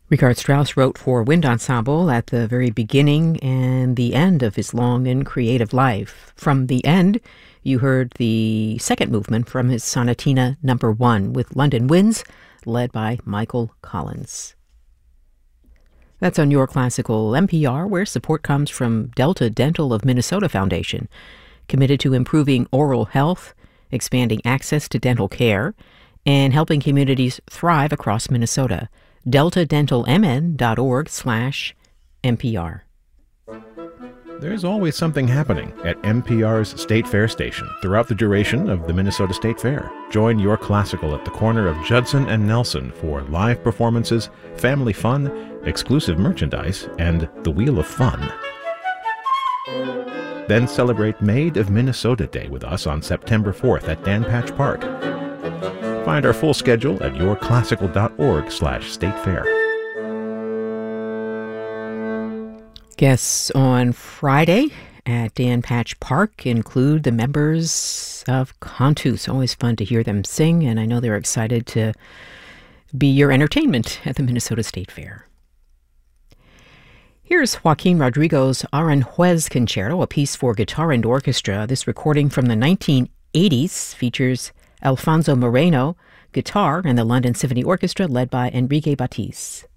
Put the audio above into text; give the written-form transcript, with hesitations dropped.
Richard Strauss wrote for wind ensemble at the very beginning and the end of his long and creative life. From the end, you heard the second movement from his Sonatina No. 1 with London Winds, led by Michael Collins. That's on Your Classical NPR, where support comes from Delta Dental of Minnesota Foundation, committed to improving oral health, expanding access to dental care, and helping communities thrive across Minnesota. deltadentalmn.org/NPR. There's always something happening at NPR's State Fair station throughout the duration of the Minnesota State Fair. Join Your Classical at the corner of Judson and Nelson for live performances, family fun, exclusive merchandise, and the Wheel of Fun. Then celebrate Made of Minnesota Day with us on September 4th at Dan Patch Park. Find our full schedule at yourclassical.org/statefair. Guests on Friday at Dan Patch Park include the members of Cantus. Always fun to hear them sing, and I know they're excited to be your entertainment at the Minnesota State Fair. Here's Joaquin Rodrigo's Aranjuez Concerto, a piece for guitar and orchestra. This recording from the 1980s features Alfonso Moreno, guitar, and the London Symphony Orchestra led by Enrique Batiz.